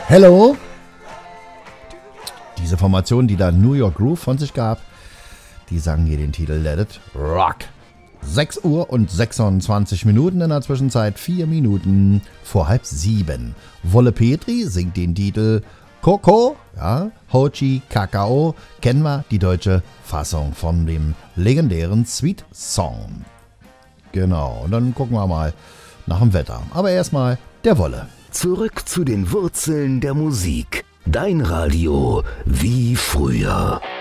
Hello. Diese Formation, die da New York Groove von sich gab, die sangen hier den Titel Let It Rock. 6 Uhr und 26 Minuten, in der Zwischenzeit 4 Minuten vor 6:30. Wolle Petri singt den Titel Coco, ja, Hochi Kakao, kennen wir die deutsche Fassung von dem legendären Sweet Song. Genau, und dann gucken wir mal nach dem Wetter. Aber erstmal der Wolle. Zurück zu den Wurzeln der Musik. Dein Radio wie früher.